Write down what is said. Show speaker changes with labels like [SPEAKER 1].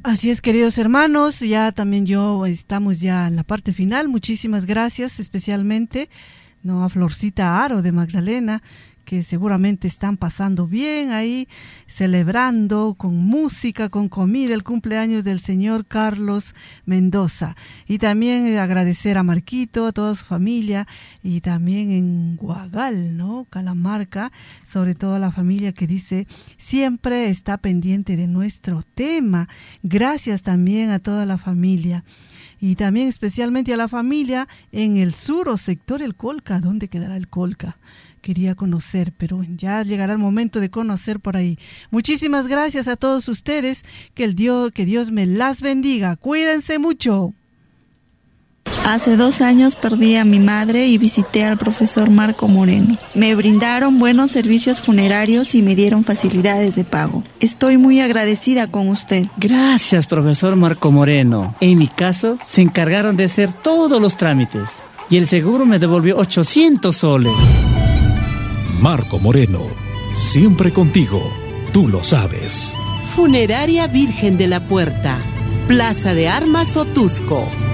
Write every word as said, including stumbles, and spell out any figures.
[SPEAKER 1] Así es, queridos hermanos, ya también yo estamos ya en la parte final. Muchísimas gracias, especialmente no a Florcita Aro de Magdalena, que seguramente están pasando bien ahí, celebrando con música, con comida, el cumpleaños del señor Carlos Mendoza. Y también agradecer a Marquito, a toda su familia, y también en Guagal, ¿no? Calamarca, sobre todo a la familia que dice, siempre está pendiente de nuestro tema. Gracias también a toda la familia. Y también especialmente a la familia en el sur o sector El Colca. ¿Dónde quedará El Colca? Quería conocer, pero ya llegará el momento de conocer por ahí. Muchísimas gracias a todos ustedes. Que el Dios, que Dios me las bendiga. Cuídense mucho.
[SPEAKER 2] Hace dos años perdí a mi madre y visité al profesor Marco Moreno. Me brindaron buenos servicios funerarios y me dieron facilidades de pago. Estoy muy agradecida con usted.
[SPEAKER 3] Gracias, profesor Marco Moreno. En mi caso, se encargaron de hacer todos los trámites y el seguro me devolvió ochocientos soles.
[SPEAKER 4] Marco Moreno, siempre contigo, tú lo sabes.
[SPEAKER 5] Funeraria Virgen de la Puerta, Plaza de Armas Otusco.